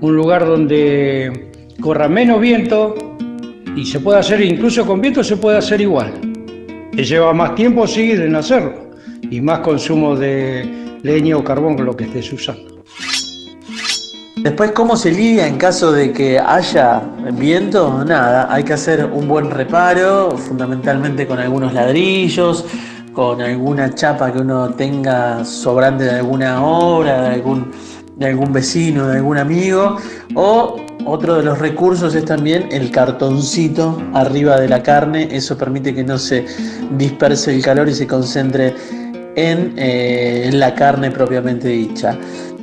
un lugar donde corra menos viento y se puede hacer, incluso con viento se puede hacer igual. Te lleva más tiempo, sí, en hacerlo y más consumo de leña o carbón con lo que estés usando. Después, ¿cómo se lidia en caso de que haya viento? Nada, hay que hacer un buen reparo, fundamentalmente con algunos ladrillos, con alguna chapa que uno tenga sobrante de alguna obra, de algún vecino, de algún amigo, o otro de los recursos es también el cartoncito arriba de la carne. Eso permite que no se disperse el calor y se concentre en la carne propiamente dicha.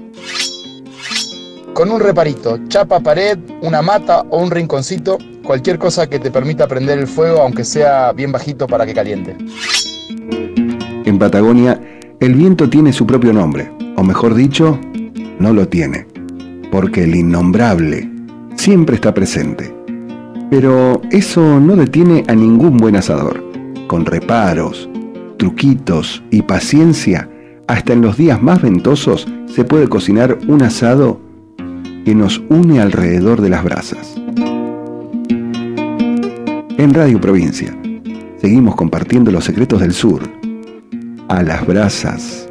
Con un reparito, chapa, pared, una mata o un rinconcito, cualquier cosa que te permita prender el fuego, aunque sea bien bajito para que caliente. En Patagonia, el viento tiene su propio nombre, o mejor dicho, no lo tiene, porque el innombrable siempre está presente. Pero eso no detiene a ningún buen asador. Con reparos, truquitos y paciencia, hasta en los días más ventosos se puede cocinar un asado que nos une alrededor de las brasas. En Radio Provincia, seguimos compartiendo los secretos del sur, a las brasas.